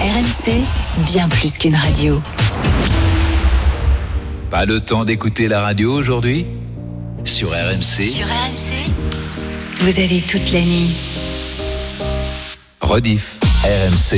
RMC, bien plus qu'une radio. Pas le temps d'écouter la radio aujourd'hui ? Sur RMC. Sur RMC, vous avez toute la nuit. Rediff, RMC.